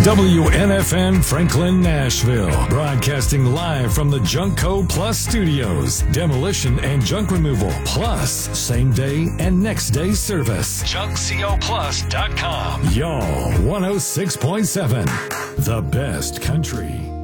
WNFN Franklin, Nashville. Broadcasting live from the Junkco Plus Studios. Demolition and junk removal. Plus, same day and next day service. JunkCoPlus.com. Y'all 106.7. The best country.